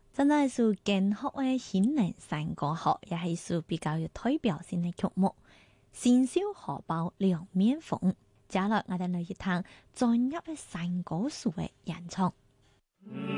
真係是建學嘅新人山歌學，也係是比較有代表性嘅曲目。新繡荷包兩面風，接落我哋嚟一趟專業嘅山歌手嘅演唱。